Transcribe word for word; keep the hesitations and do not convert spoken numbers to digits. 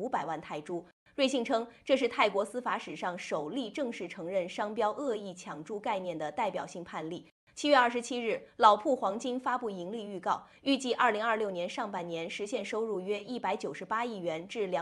五百万泰铢。瑞信称，这是泰国司法史上首例正式承认商标恶意抢注概念的代表性判例。七月二十七日，老铺黄金发布盈利预告，预计二零二六年上半年实现收入约一百九十八亿元至两。